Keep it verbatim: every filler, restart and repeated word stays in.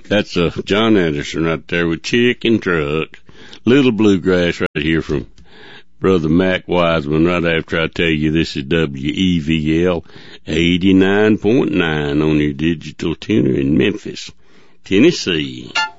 That's uh, John Anderson right there with Chicken Truck. Little bluegrass right here from Brother Mac Wiseman right after I tell you this is W E V L eighty-nine point nine on your digital tuner in Memphis, Tennessee.